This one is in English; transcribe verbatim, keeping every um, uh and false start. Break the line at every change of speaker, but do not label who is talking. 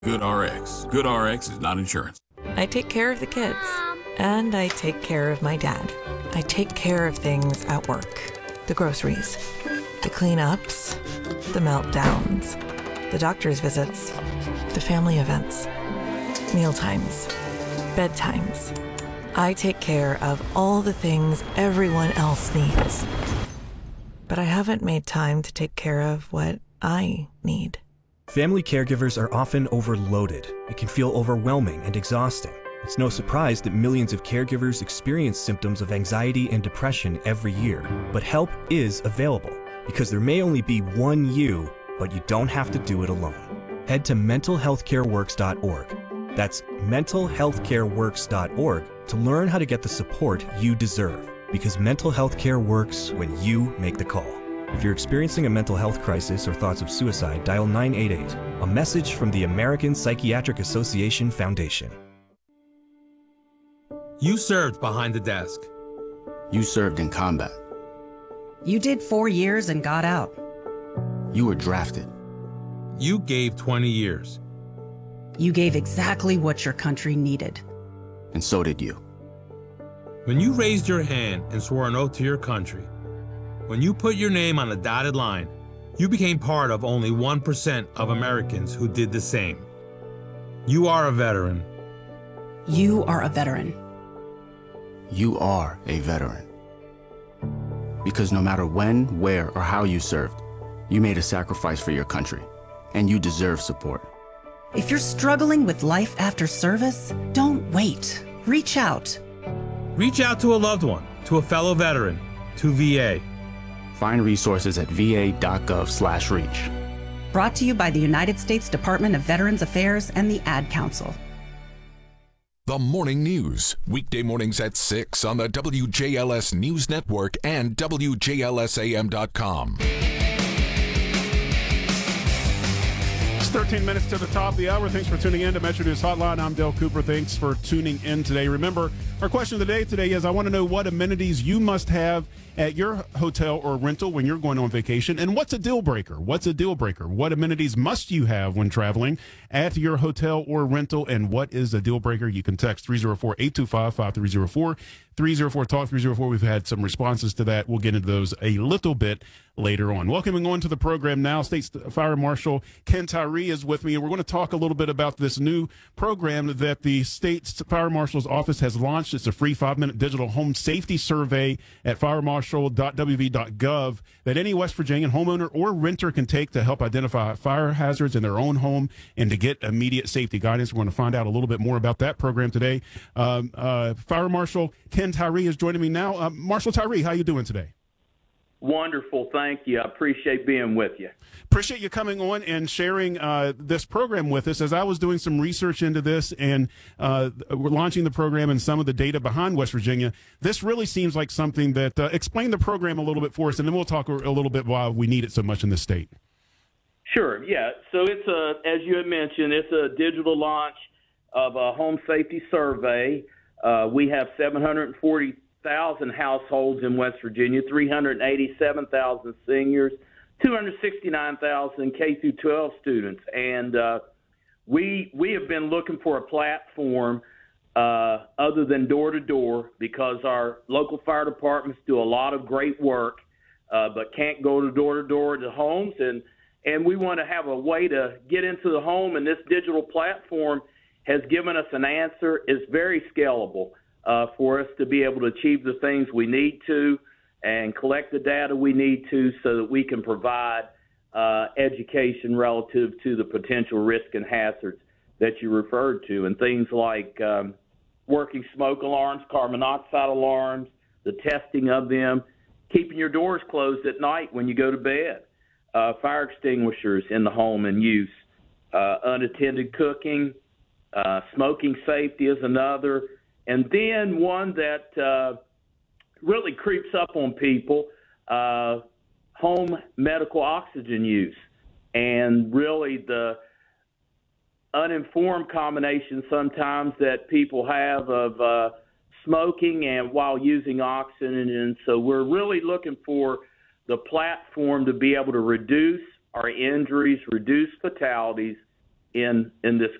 GoodRx. GoodRx is not insurance.
I take care of the kids. And I take care of my dad. I take care of things at work. The groceries. The cleanups. The meltdowns. The doctor's visits. The family events. Mealtimes. Bedtimes. I take care of all the things everyone else needs. But I haven't made time to take care of what I need.
Family caregivers are often overloaded. It can feel overwhelming and exhausting. It's no surprise that millions of caregivers experience symptoms of anxiety and depression every year. But help is available, because there may only be one you, but you don't have to do it alone. Head to mental health care works dot org. That's mental health care works dot org to learn how to get the support you deserve, because mental health care works when you make the call. If you're experiencing a mental health crisis or thoughts of suicide, dial nine eight eight, a message from the American Psychiatric Association Foundation.
You served behind the desk.
You served in combat.
You did four years and got out.
You were drafted.
You gave twenty years.
You gave exactly what your country needed.
And so did you.
When you raised your hand and swore an oath to your country, when you put your name on a dotted line, you became part of only one percent of Americans who did the same. You are a veteran.
You are a veteran.
You are a veteran. Because no matter when, where, or how you served, you made a sacrifice for your country, and you deserve support.
If you're struggling with life after service, don't wait. Reach out.
Reach out to a loved one, to a fellow veteran, to V A.
Find resources at v a dot gov slash reach.
Brought to you by the United States Department of Veterans Affairs and the Ad Council.
The Morning News, weekday mornings at six on the W J L S News Network and W J L S A M dot com.
It's thirteen minutes to the top of the hour. Thanks for tuning in to Metro News Hotline. I'm Dale Cooper. Thanks for tuning in today. Remember, our question of the day today is, I want to know what amenities you must have at your hotel or rental when you're going on vacation, and what's a deal breaker? What's a deal breaker? What amenities must you have when traveling at your hotel or rental, and what is a deal breaker? You can text three oh four, eight two five, five three oh four, three oh four talk three oh four. We've had some responses to that. We'll get into those a little bit later on. Welcoming on to the program now, State Fire Marshal Ken Tyree is with me, and we're going to talk a little bit about this new program that the State Fire Marshal's office has launched. It's a free five-minute digital home safety survey at fire marshal dot w v dot gov that any West Virginian homeowner or renter can take to help identify fire hazards in their own home and to get immediate safety guidance. We're going to find out a little bit more about that program today. Um, uh, Fire Marshal Ken Tyree is joining me now. Uh, Marshal Tyree, how you doing today?
Wonderful. Thank you. I appreciate being with you.
Appreciate you coming on and sharing uh, this program with us. As I was doing some research into this and uh, we're launching the program and some of the data behind West Virginia, this really seems like something that uh, explain the program a little bit for us, and then we'll talk a little bit why we need it so much in this state.
Sure. Yeah. So it's a, as you had mentioned, it's a digital launch of a home safety survey. Uh, we have seven hundred forty thousand households in West Virginia, three hundred eighty-seven thousand seniors, two hundred sixty-nine thousand K through twelve students, and uh, we we have been looking for a platform uh, other than door to door, because our local fire departments do a lot of great work, uh, but can't go to door to door to homes, and and we want to have a way to get into the home, and this digital platform has given us an answer. It's very scalable. Uh, for us to be able to achieve the things we need to and collect the data we need to, so that we can provide uh, education relative to the potential risk and hazards that you referred to, and things like um, working smoke alarms, carbon monoxide alarms, the testing of them, keeping your doors closed at night when you go to bed, uh, fire extinguishers in the home in use, uh, unattended cooking, uh, smoking safety is another. And then one that uh, really creeps up on people, uh, home medical oxygen use, and really the uninformed combination sometimes that people have of uh, smoking and while using oxygen. And so we're really looking for the platform to be able to reduce our injuries, reduce fatalities, in in this